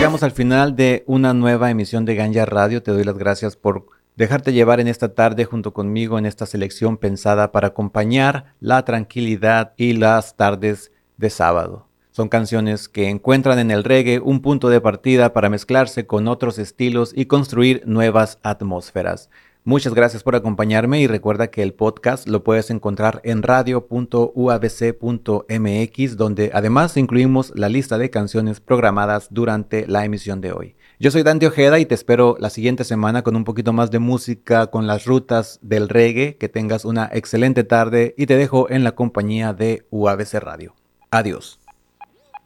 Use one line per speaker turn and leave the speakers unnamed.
llegamos al final de una nueva emisión de Ganja Radio. Te doy las gracias por dejarte llevar en esta tarde junto conmigo en esta selección pensada para acompañar la tranquilidad y las tardes de sábado. Son canciones que encuentran en el reggae un punto de partida para mezclarse con otros estilos y construir nuevas atmósferas. Muchas gracias por acompañarme y recuerda que el podcast lo puedes encontrar en radio.uabc.mx, donde además incluimos la lista de canciones programadas durante la emisión de hoy. Yo soy Dante Ojeda y te espero la siguiente semana con un poquito más de música, con las rutas del reggae. Que tengas una excelente tarde y te dejo en la compañía de UABC Radio. Adiós.